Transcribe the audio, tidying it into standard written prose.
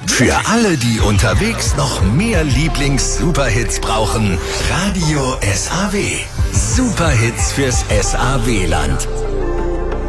Für alle, die unterwegs noch mehr Lieblings-Superhits brauchen, Radio SAW. Superhits fürs SAW-Land.